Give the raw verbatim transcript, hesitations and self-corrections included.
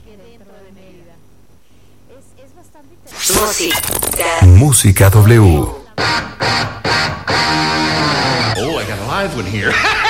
Música. Música W. Oh, I got a live one here.